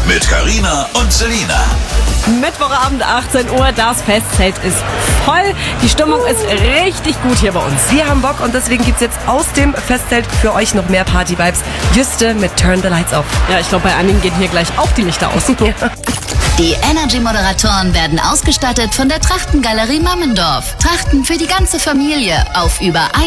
mit Carina und Selina. Mittwochabend 18 Uhr, das Festzelt ist voll. Die Stimmung ist richtig gut hier bei uns. Wir haben Bock und deswegen gibt's jetzt aus dem Festzelt für euch noch mehr Party-Vibes. Juste mit Turn the Lights Off. Ja, ich glaube, bei einigen gehen hier gleich auch die Lichter aus. Ja. Die Energy-Moderatoren werden ausgestattet von der Trachtengalerie Mammendorf. Trachten für die ganze Familie auf über